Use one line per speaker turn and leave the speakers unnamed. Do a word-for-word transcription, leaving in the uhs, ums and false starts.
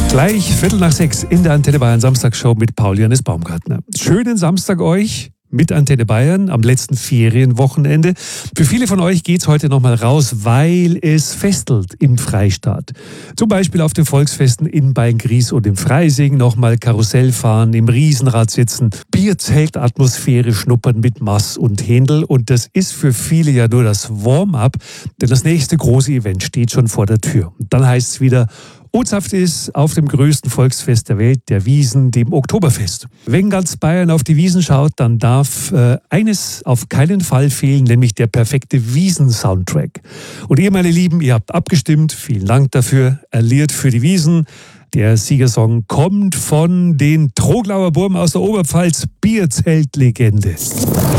Gleich Viertel nach sechs in der Antenne Bayern Samstagsshow mit Paul-Johannes Baumgartner. Schönen Samstag euch mit Antenne Bayern am letzten Ferienwochenende. Für viele von euch geht's heute nochmal raus, weil es festelt im Freistaat. Zum Beispiel auf den Volksfesten in Beingries und im Freising nochmal Karussell fahren, im Riesenrad sitzen, Bierzeltatmosphäre schnuppern mit Mass und Händel. Und das ist für viele ja nur das Warm-up, denn das nächste große Event steht schon vor der Tür. Und dann heißt es wieder, O-Saft ist auf dem größten Volksfest der Welt, der Wiesn, dem Oktoberfest. Wenn ganz Bayern auf die Wiesn schaut, dann darf äh, eines auf keinen Fall fehlen, nämlich der perfekte Wiesn-Soundtrack. Und ihr, meine Lieben, ihr habt abgestimmt, vielen Dank dafür, erliert für die Wiesn. Der Siegersong kommt von den Troglauer Burm aus der Oberpfalz, Bierzeltlegende.